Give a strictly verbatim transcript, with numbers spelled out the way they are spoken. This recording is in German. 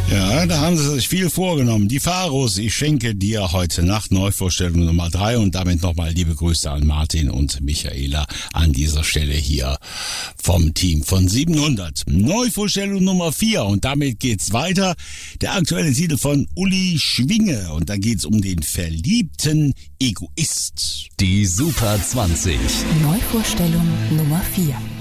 Ja, da haben sie sich viel vorgenommen. Die Pharos, ich schenke dir heute Nacht Neuvorstellung Nummer drei und damit nochmal liebe Grüße an Martin und Michaela an dieser Stelle hier vom Team von siebenhundert. Neuvorstellung Nummer vier und damit geht's weiter. Der aktuelle Titel von Uli Schwinge und da geht's um den verliebten Egoist. Die Super zwanzig. Neuvorstellung Nummer vier.